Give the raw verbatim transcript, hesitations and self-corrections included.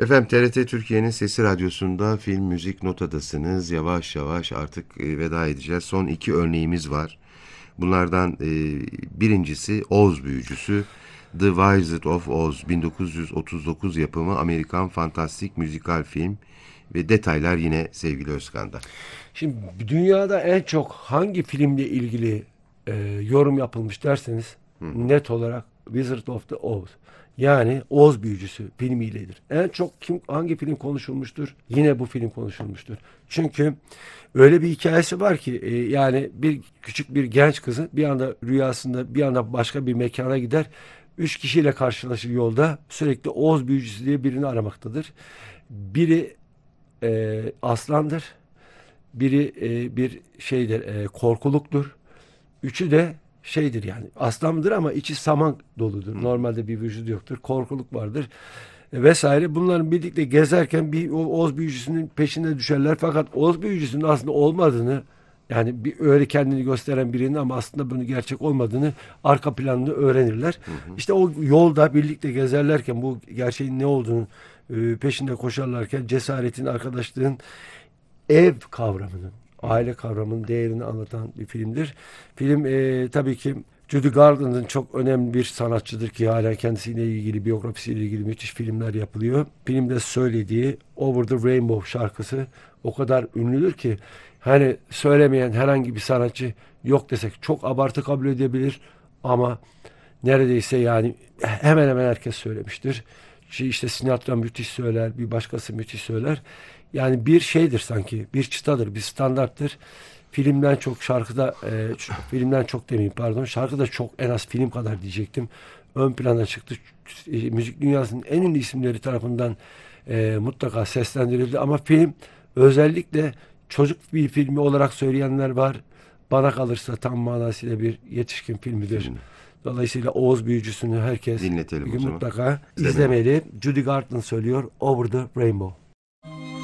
Efendim T R T Türkiye'nin Sesi Radyosu'nda film müzik notadasınız. Yavaş yavaş artık e, veda edeceğiz. Son iki örneğimiz var. Bunlardan e, birincisi Oz Büyücüsü. The Wizard of Oz bin dokuz yüz otuz dokuz yapımı Amerikan fantastik müzikal film ve detaylar yine sevgili Özkan'da. Şimdi dünyada en çok hangi filmle ilgili e, yorum yapılmış derseniz Hı. net olarak Wizard of the Oz. Yani Oz Büyücüsü filmiyledir. En çok kim hangi film konuşulmuştur? Yine bu film konuşulmuştur. Çünkü öyle bir hikayesi var ki e, yani bir küçük bir genç kızı bir anda rüyasında bir anda başka bir mekana gider. Üç kişiyle karşılaşır yolda. Sürekli Oz Büyücüsü diye birini aramaktadır. Biri e, aslandır. Biri e, bir şeydir, e, korkuluktur. Üçü de şeydir yani aslandır ama içi saman doludur. Normalde bir vücudu yoktur. Korkuluk vardır e, vesaire. Bunların birlikte gezerken bir o Oz büyücüsünün peşine düşerler. Fakat Oz büyücüsünün aslında olmadığını yani bir öyle kendini gösteren birinin ama aslında bunu gerçek olmadığını arka planını öğrenirler. Hı hı. İşte o yolda birlikte gezerlerken bu gerçeğin ne olduğunu e, peşinde koşarlarken cesaretin, arkadaşlığın, ev kavramının, aile kavramının değerini anlatan bir filmdir. Film e, tabii ki Judy Garland'ın çok önemli bir sanatçıdır ki hala kendisiyle ilgili, biyografisiyle ilgili müthiş filmler yapılıyor. Filmde söylediği Over the Rainbow şarkısı o kadar ünlüdür ki hani söylemeyen herhangi bir sanatçı yok desek çok abartı kabul edebilir ama neredeyse yani hemen hemen herkes söylemiştir. Şey işte Sinatra müthiş söyler, bir başkası müthiş söyler. Yani bir şeydir sanki, bir çıtadır, bir standarttır. Filmden çok şarkıda, e, ç- filmden çok demeyeyim pardon, şarkıda çok en az film kadar diyecektim. Ön plana çıktı. E, müzik dünyasının en ünlü isimleri tarafından e, mutlaka seslendirildi. Ama film özellikle çocuk bir filmi olarak söyleyenler var. Bana kalırsa tam manasıyla bir yetişkin filmidir. Film. Dolayısıyla Oğuz Büyücüsü'nü herkes Dinletelim o zaman. mutlaka İzlemeyi. izlemeli. Judy Garland söylüyor Over the Rainbow.